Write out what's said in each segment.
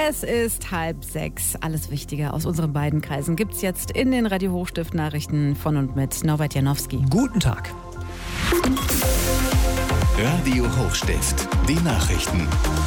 Es ist 5:30. Alles Wichtige aus unseren beiden Kreisen gibt's jetzt in den Radio Hochstift Nachrichten von und mit Norbert Janowski. Guten Tag. Radio Hochstift, die Nachrichten.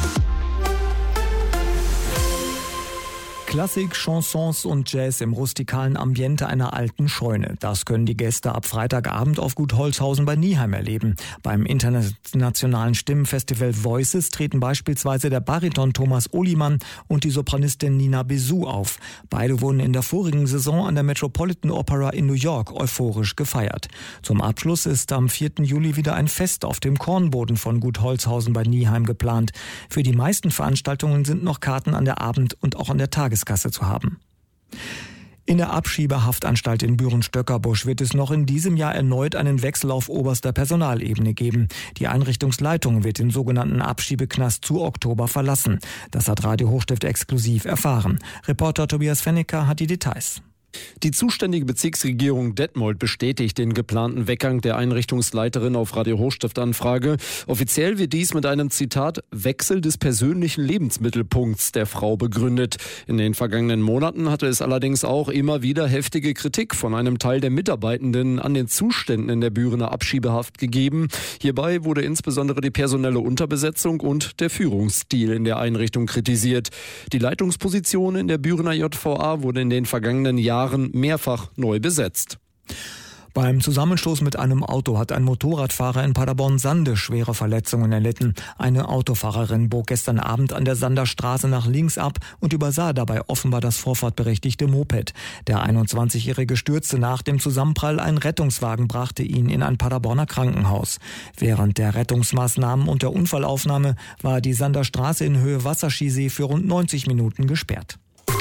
Klassik, Chansons und Jazz im rustikalen Ambiente einer alten Scheune. Das können die Gäste ab Freitagabend auf Gut Holzhausen bei Nieheim erleben. Beim internationalen Stimmenfestival Voices treten beispielsweise der Bariton Thomas Ohlimann und die Sopranistin Nina Besu auf. Beide wurden in der vorigen Saison an der Metropolitan Opera in New York euphorisch gefeiert. Zum Abschluss ist am 4. Juli wieder ein Fest auf dem Kornboden von Gut Holzhausen bei Nieheim geplant. Für die meisten Veranstaltungen sind noch Karten an der Abend- und auch an der Tageskasse zu haben. In der Abschiebehaftanstalt in Büren-Stöckerbusch wird es noch in diesem Jahr erneut einen Wechsel auf oberster Personalebene geben. Die Einrichtungsleitung wird den sogenannten Abschiebeknast zu Oktober verlassen. Das hat Radio Hochstift exklusiv erfahren. Reporter Tobias Fennecker hat die Details. Die zuständige Bezirksregierung Detmold bestätigt den geplanten Weggang der Einrichtungsleiterin auf Radio Hochstift Anfrage. Offiziell wird dies mit einem Zitat Wechsel des persönlichen Lebensmittelpunkts der Frau begründet. In den vergangenen Monaten hatte es allerdings auch immer wieder heftige Kritik von einem Teil der Mitarbeitenden an den Zuständen in der Bürener Abschiebehaft gegeben. Hierbei wurde insbesondere die personelle Unterbesetzung und der Führungsstil in der Einrichtung kritisiert. Die Leitungsposition in der Bürener JVA wurde in den vergangenen Jahren mehrfach neu besetzt. Beim Zusammenstoß mit einem Auto hat ein Motorradfahrer in Paderborn-Sande schwere Verletzungen erlitten. Eine Autofahrerin bog gestern Abend an der Sander Straße nach links ab und übersah dabei offenbar das vorfahrtberechtigte Moped. Der 21-Jährige stürzte nach dem Zusammenprall, ein Rettungswagen brachte ihn in ein Paderborner Krankenhaus. Während der Rettungsmaßnahmen und der Unfallaufnahme war die Sander Straße in Höhe Wasserskisee für rund 90 Minuten gesperrt.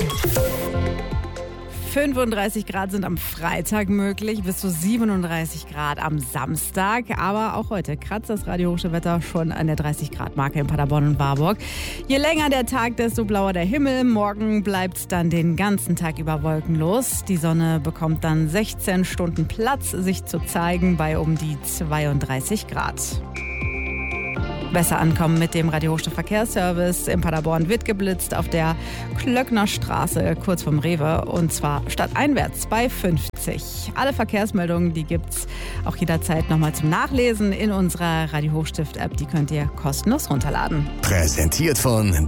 35 Grad sind am Freitag möglich, bis zu 37 Grad am Samstag. Aber auch heute kratzt das Radiohochstift-Wetter schon an der 30-Grad-Marke in Paderborn und Warburg. Je länger der Tag, desto blauer der Himmel. Morgen bleibt dann den ganzen Tag über wolkenlos. Die Sonne bekommt dann 16 Stunden Platz, sich zu zeigen bei um die 32 Grad. Besser ankommen mit dem Radio Hochstift Verkehrsservice. In Paderborn wird geblitzt auf der Klöckner Straße kurz vom Rewe und zwar stadteinwärts bei 50. Alle Verkehrsmeldungen, die gibt's auch jederzeit nochmal zum Nachlesen in unserer Radio Hochstift App. Die könnt ihr kostenlos runterladen. Präsentiert von